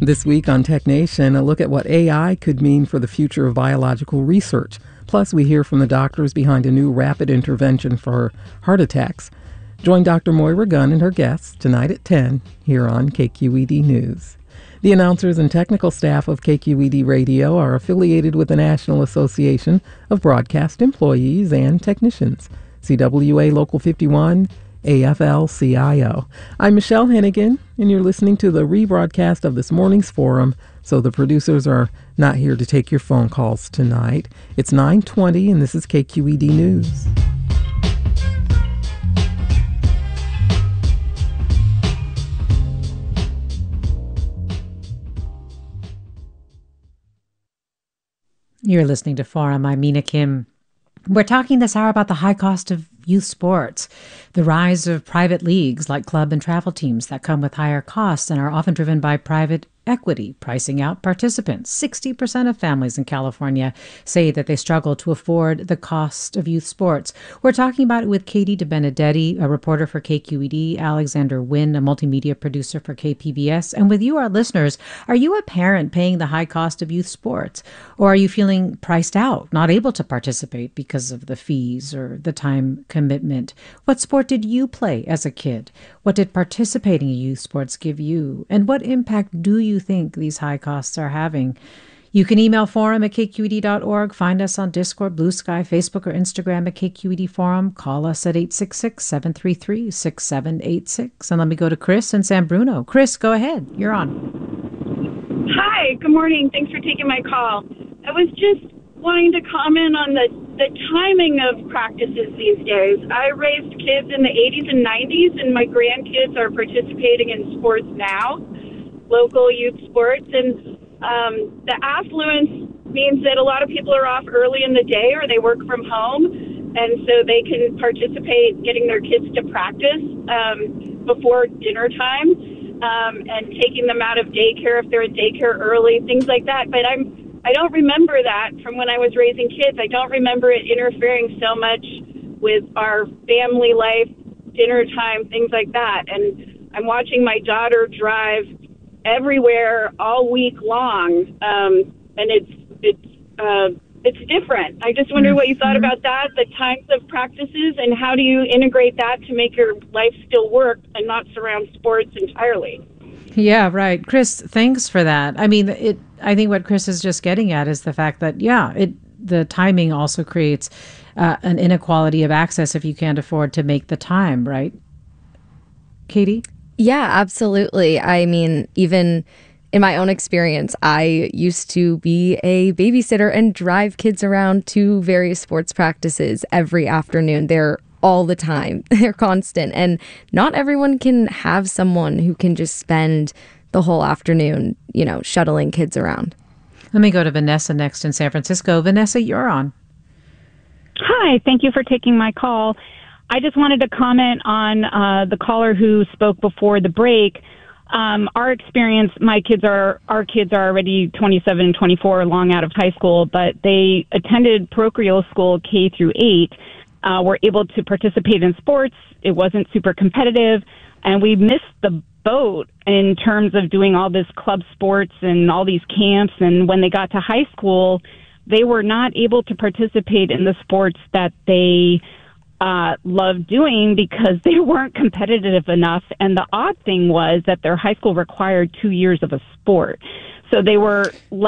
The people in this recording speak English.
This week on Tech Nation, a look at what AI could mean for the future of biological research. Plus, we hear from the doctors behind a new rapid intervention for heart attacks. Join Dr. Moira Gunn and her guests tonight at 10 here on KQED News. The announcers and technical staff of KQED Radio are affiliated with the National Association of Broadcast Employees and Technicians, CWA Local 51, AFL-CIO. I'm Michelle Hennigan, and you're listening to the rebroadcast of this morning's forum, so the producers are not here to take your phone calls tonight. It's 9:20, and this is KQED News. You're listening to Forum. I'm Mina Kim. We're talking this hour about the high cost of youth sports, the rise of private leagues like club and travel teams that come with higher costs and are often driven by private equity, pricing out participants. 60% of families in California say that they struggle to afford the cost of youth sports. We're talking about it with Katie DeBenedetti, a reporter for KQED, Alexander Wynn, a multimedia producer for KPBS, and with you, our listeners. Are you a parent paying the high cost of youth sports? Or are you feeling priced out, not able to participate because of the fees or the time commitment? What sport did you play as a kid? What did participating in youth sports give you? And what impact do you think these high costs are having? You can email forum@kqed.org, find us on Discord, Blue Sky, Facebook, or Instagram at KQED Forum. Call us at 866-733-6786. And let me go to Chris in San Bruno. Chris, go ahead. You're on. Hi, good morning. Thanks for taking my call. I was just wanting to comment on the timing of practices these days. I raised kids in the 80s and 90s, and my grandkids are participating in sports now, local youth sports. And the affluence means that a lot of people are off early in the day or they work from home, and so they can participate getting their kids to practice before dinner time and taking them out of daycare if they're in daycare early, things like that. But I don't remember that from when I was raising kids. I don't remember it interfering so much with our family life, dinner time, things like that. And I'm watching my daughter drive everywhere all week long, and it's different. I just wonder what you thought about that, the types of practices, and how do you integrate that to make your life still work and not surround sports entirely? Yeah, right. Chris, thanks for that. I mean, I think what Chris is just getting at is the fact that, the timing also creates an inequality of access if you can't afford to make the time, right? Katie? Yeah, absolutely. I mean, even in my own experience, I used to be a babysitter and drive kids around to various sports practices every afternoon. They're all the time. They're constant. And not everyone can have someone who can just spend the whole afternoon, shuttling kids around. Let me go to Vanessa next in San Francisco. Vanessa, you're on. Hi, thank you for taking my call. I just wanted to comment on the caller who spoke before the break. Our experience, our kids are already 27 and 24, long out of high school, but they attended parochial school K through 8. Were able to participate in sports. It wasn't super competitive, and we missed the boat in terms of doing all this club sports and all these camps. And when they got to high school, they were not able to participate in the sports that they loved doing because they weren't competitive enough. And the odd thing was that their high school required 2 years of a sport. So they were